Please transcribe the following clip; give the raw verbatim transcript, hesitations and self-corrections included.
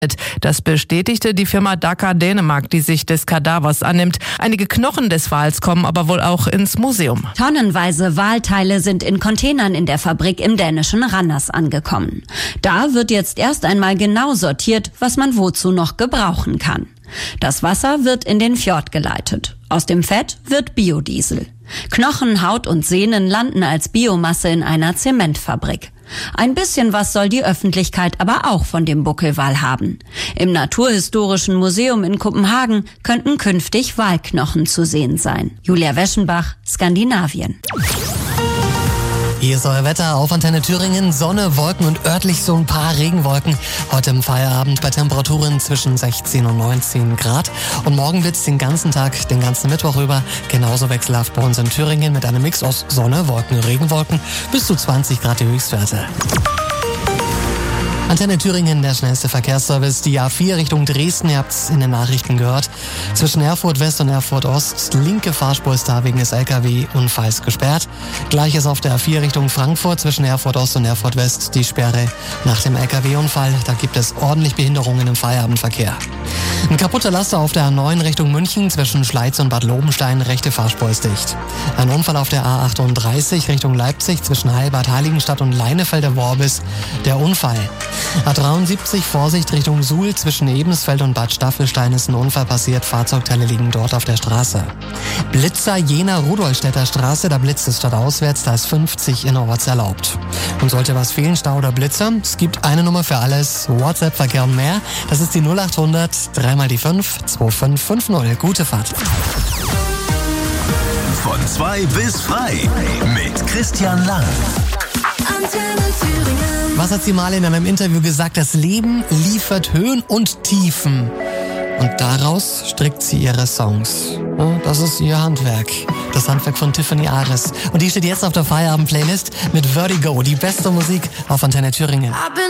Das bestätigte die Firma Daka Dänemark, die sich des Kadavers annimmt. Einige Knochen des Wals kommen aber wohl auch ins Museum. Tonnenweise Walteile sind in Containern in der Fabrik im dänischen Randers angekommen. Da wird jetzt erst einmal genau sortiert, was man wozu noch gebrauchen kann. Das Wasser wird in den Fjord geleitet. Aus dem Fett wird Biodiesel. Knochen, Haut und Sehnen landen als Biomasse in einer Zementfabrik. Ein bisschen was soll die Öffentlichkeit aber auch von dem Buckelwal haben. Im Naturhistorischen Museum in Kopenhagen könnten künftig Walknochen zu sehen sein. Julia Weschenbach, Skandinavien. Hier ist euer Wetter auf Antenne Thüringen. Sonne, Wolken und örtlich so ein paar Regenwolken. Heute im Feierabend bei Temperaturen zwischen sechzehn und neunzehn Grad. Und morgen wird's den ganzen Tag, den ganzen Mittwoch über genauso wechselhaft bei uns in Thüringen mit einem Mix aus Sonne, Wolken, Regenwolken bis zu zwanzig Grad die Höchstwerte. Antenne Thüringen, der schnellste Verkehrsservice. Die A vier Richtung Dresden, ihr habt's in den Nachrichten gehört. Zwischen Erfurt West und Erfurt Ost, linke Fahrspur ist da wegen des L K W-Unfalls gesperrt. Gleiches auf der A vier Richtung Frankfurt, zwischen Erfurt Ost und Erfurt West, die Sperre nach dem L K W-Unfall. Da gibt es ordentlich Behinderungen im Feierabendverkehr. Ein kaputter Laster auf der A neun Richtung München, zwischen Schleiz und Bad Lobenstein, rechte Fahrspur ist dicht. Ein Unfall auf der A achtunddreißig Richtung Leipzig, zwischen Heilbad Heiligenstadt und Leinefelder-Worbis, der Unfall. A dreiundsiebzig, Vorsicht Richtung Suhl, zwischen Ebensfeld und Bad Staffelstein ist ein Unfall passiert, Fahrzeugteile liegen dort auf der Straße. Blitzer Jena Rudolstädter Straße, da blitzt es stadtauswärts, da ist fünfzig innerorts erlaubt. Und sollte was fehlen, Stau oder Blitzer, es gibt eine Nummer für alles, WhatsApp-Verkehr und mehr, das ist die null achthundert, dreimal die fünf, zwei fünf fünf null. Gute Fahrt. Von zwei bis frei mit Christian Lang. Was hat sie mal in einem Interview gesagt? Das Leben liefert Höhen und Tiefen. Und daraus strickt sie ihre Songs. Ja, das ist ihr Handwerk. Das Handwerk von Tiffany Ares. Und die steht jetzt auf der Feierabend-Playlist mit Vertigo. Die beste Musik auf Antenne Thüringen.